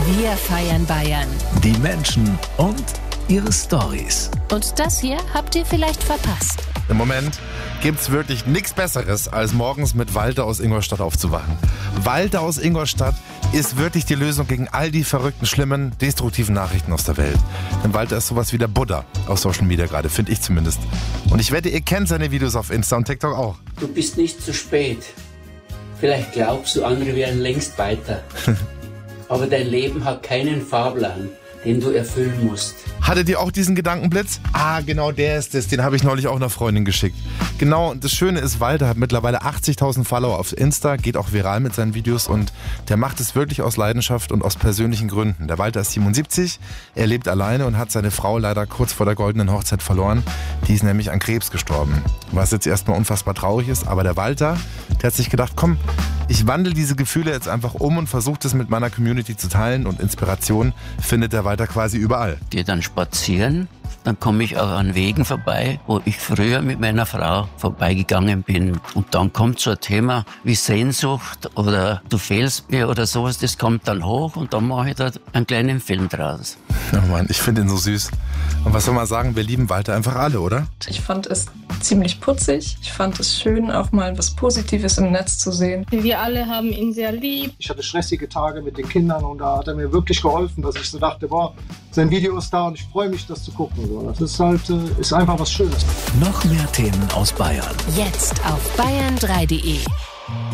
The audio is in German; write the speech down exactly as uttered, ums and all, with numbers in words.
Wir feiern Bayern. Die Menschen und ihre Storys. Und das hier habt ihr vielleicht verpasst. Im Moment gibt's wirklich nichts Besseres, als morgens mit Walter aus Ingolstadt aufzuwachen. Walter aus Ingolstadt ist wirklich die Lösung gegen all die verrückten, schlimmen, destruktiven Nachrichten aus der Welt. Denn Walter ist sowas wie der Buddha auf Social Media gerade, finde ich zumindest. Und ich wette, ihr kennt seine Videos auf Insta und TikTok auch. Du bist nicht zu spät. Vielleicht glaubst du, andere wären längst weiter. Aber dein Leben hat keinen Fahrplan, den du erfüllen musst. Hattet ihr auch diesen Gedankenblitz? Ah, genau, der ist es. Den habe ich neulich auch einer Freundin geschickt. Genau, und das Schöne ist, Walter hat mittlerweile achtzigtausend Follower auf Insta, geht auch viral mit seinen Videos und der macht es wirklich aus Leidenschaft und aus persönlichen Gründen. Der Walter ist siebenundsiebzig, er lebt alleine und hat seine Frau leider kurz vor der goldenen Hochzeit verloren. Die ist nämlich an Krebs gestorben. Was jetzt erstmal unfassbar traurig ist, aber der Walter, der hat sich gedacht, komm, ich wandle diese Gefühle jetzt einfach um und versuche das mit meiner Community zu teilen und Inspiration findet der Walter quasi überall. Gehe dann spazieren, dann komme ich auch an Wegen vorbei, wo ich früher mit meiner Frau vorbeigegangen bin. Und dann kommt so ein Thema wie Sehnsucht oder du fehlst mir oder sowas, das kommt dann hoch und dann mache ich da einen kleinen Film draus. Oh Mann, ich finde ihn so süß. Und was soll man sagen, wir lieben Walter einfach alle, oder? Ich fand es ziemlich putzig. Ich fand es schön, auch mal was Positives im Netz zu sehen. Wir alle haben ihn sehr lieb. Ich hatte stressige Tage mit den Kindern und da hat er mir wirklich geholfen, dass ich so dachte, boah, sein Video ist da und ich freue mich, das zu gucken. Das ist halt, ist einfach was Schönes. Noch mehr Themen aus Bayern. Jetzt auf bayern drei punkt de.